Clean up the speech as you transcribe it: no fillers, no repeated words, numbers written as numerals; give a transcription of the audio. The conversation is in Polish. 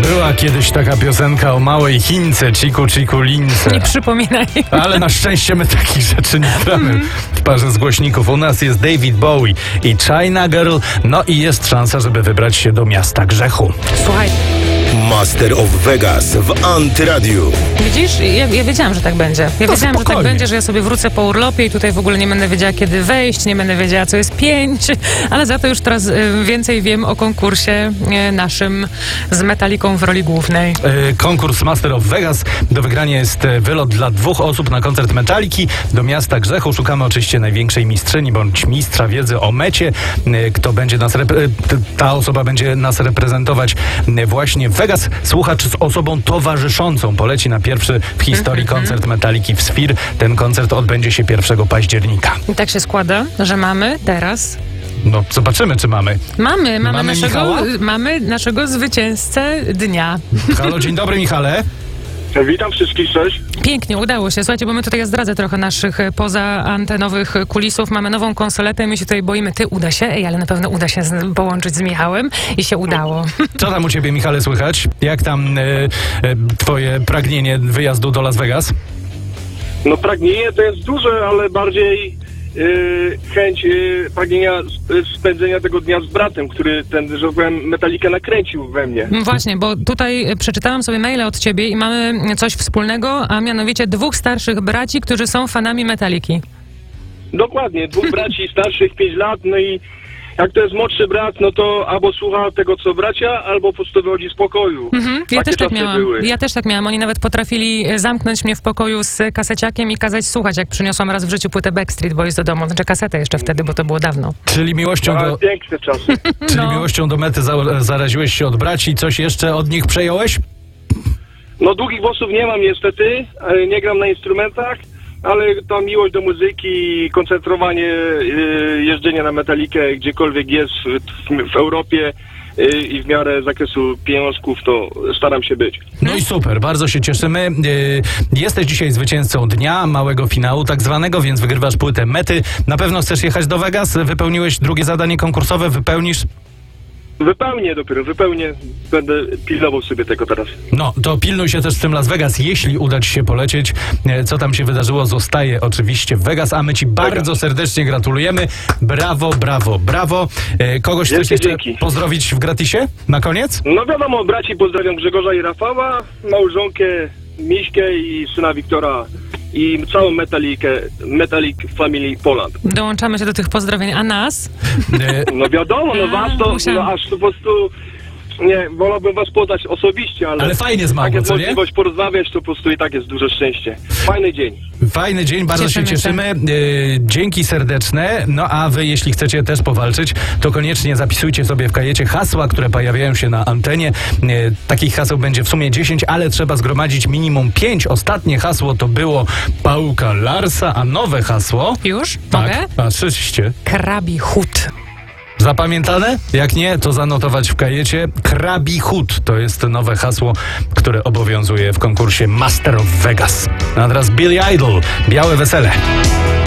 Była kiedyś taka piosenka o małej Chince, Ciku Ciku Lince. Nie przypominaj. Ale na szczęście my takich rzeczy nie gramy w parze z głośników. U nas jest David Bowie i China Girl. No i jest szansa, żeby wybrać się do Miasta Grzechu. Słuchaj. Master of Vegas w Antyradiu. Widzisz? Ja wiedziałam, że tak będzie. Ja wiedziałam, że tak spokojnie. będzie, że ja sobie wrócę po urlopie i tutaj w ogóle nie będę wiedziała, kiedy wejść, nie będę wiedziała, co jest 5, ale za to już teraz więcej wiem o konkursie naszym z Metallicą w roli głównej. Konkurs Master of Vegas. Do wygrania jest wylot dla 2 osób na koncert Metalliki do Miasta Grzechu. Szukamy oczywiście największej mistrzyni bądź mistrza wiedzy o mecie. Kto będzie nas ta osoba będzie nas reprezentować właśnie w Vegas. Słuchacz z osobą towarzyszącą poleci na pierwszy w historii koncert Metalliki w Sphere. Ten koncert odbędzie się 1 października. I tak się składa, że mamy teraz... No, zobaczymy, czy mamy. Mamy Michała? naszego zwycięzcę dnia. Halo, dzień dobry, Michale. Witam wszystkich, cześć. Pięknie, udało się. Słuchajcie, bo my tutaj, ja zdradzę trochę naszych pozaantenowych kulisów. Mamy nową konsoletę, my się tutaj boimy. Uda się? Ale na pewno uda się połączyć z Michałem i się udało. Co tam u ciebie, Michale, słychać? Jak tam twoje pragnienie wyjazdu do Las Vegas? No pragnienie to jest duże, ale bardziej chęć pragnienia spędzenia tego dnia z bratem, który ten, że powiem, Metallicę nakręcił we mnie. Właśnie, bo tutaj przeczytałam sobie maile od ciebie i mamy coś wspólnego, a mianowicie 2 starszych braci, którzy są fanami Metalliki. Dokładnie, 2 braci starszych 5 lat, no i jak to jest młodszy brat, no to albo słucha tego, co bracia, albo po prostu wychodzi z pokoju. Ja też tak czasy miałam. były. Ja też tak miałam. Oni nawet potrafili zamknąć mnie w pokoju z kaseciakiem i kazać słuchać, jak przyniosłam raz w życiu płytę Backstreet Boys do domu. Znaczy kasetę jeszcze wtedy, bo to było dawno. Czyli miłością Ale do... piękne czasy. miłością do mety zaraziłeś się od braci. Coś jeszcze od nich przejąłeś? No długich włosów nie mam niestety, nie gram na instrumentach, ale ta miłość do muzyki, koncentrowanie, jeżdżenie na Metallikę gdziekolwiek jest w Europie i w miarę zakresu pieniążków, to staram się być. No i super, bardzo się cieszymy. Jesteś dzisiaj zwycięzcą dnia, małego finału tak zwanego, więc wygrywasz płytę Mety. Na pewno chcesz jechać do Vegas? Wypełniłeś drugie zadanie konkursowe, wypełnisz? Wypełnię. Będę pilnował sobie tego teraz. No, to pilnuj się też w tym Las Vegas, jeśli uda ci się polecieć. Co tam się wydarzyło, zostaje oczywiście w Vegas, a my ci bardzo serdecznie gratulujemy. Brawo, brawo, brawo. Kogoś chcesz jeszcze pozdrowić w gratisie na koniec? No wiadomo, braci pozdrawiam Grzegorza i Rafała, małżonkę Miśkę i syna Wiktora i całą Metallic Family Poland. Dołączamy się do tych pozdrowień. A nas? No wiadomo, no was to, musiałam. no aż po prostu... Nie, wolałbym was poznać osobiście, ale fajnie z tak małą, jest co nie? możliwość porozmawiać, to po prostu i tak jest duże szczęście. Fajny dzień. Fajny dzień, bardzo się cieszymy. Dzięki serdeczne. No a wy, jeśli chcecie też powalczyć, to koniecznie zapisujcie sobie w kajecie hasła, które pojawiają się na antenie. Takich haseł będzie w sumie 10, ale trzeba zgromadzić minimum 5. Ostatnie hasło to było Pałka Larsa, a nowe hasło... Już? Tak, Mogę? patrzyście. Krabi Hut. Zapamiętane? Jak nie, to zanotować w kajecie. Krabi Hut to jest nowe hasło, które obowiązuje w konkursie Master of Vegas. A teraz Billy Idol, Białe Wesele.